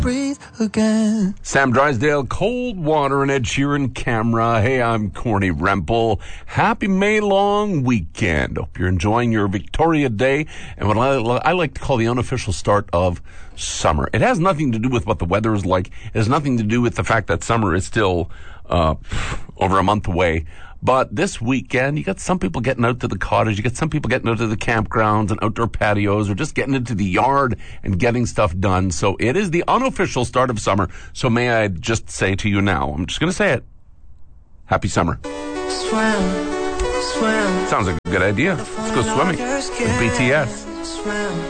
breathe again. Sam Drysdale, Cold Water, and Ed Sheeran, Camera. Hey, I'm Corny Rempel. Happy May long weekend. Hope you're enjoying your Victoria Day and what I like to call the unofficial start of summer. It has nothing to do with what the weather is like. It has nothing to do with the fact that summer is still over a month away. But this weekend, you got some people getting out to the cottage, you got some people getting out to the campgrounds and outdoor patios, or just getting into the yard and getting stuff done. So it is the unofficial start of summer. So may I just say to you now, I'm just going to say it, happy summer. Swim. Sounds like a good idea. Let's go swimming with BTS. Swim.